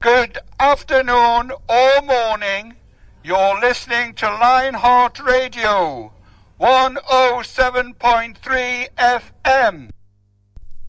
Good afternoon or morning. You're listening to Lionheart Radio, 107.3 FM.